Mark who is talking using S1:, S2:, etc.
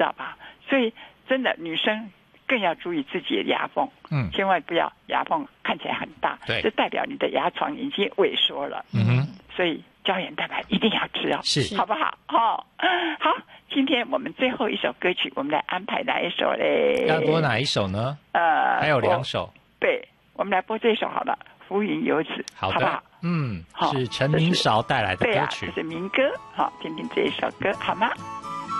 S1: 道吧？所以真的女生更要注意自己的牙缝，千万不要牙缝看起来很大，这代表你的牙床已经萎缩了。所以胶原蛋白一定要吃哦，
S2: 是，
S1: 好不好？好，今天我们最后一首歌曲，我们来安排哪一首嘞？
S2: 要播哪一首呢？还有2首。
S1: 对，我们来播这首好了，《浮云游子》，
S2: 好的，
S1: 好不好？
S2: 是陈明韶带来的歌曲，
S1: 对啊，这是民歌，好，听听这一首歌好吗？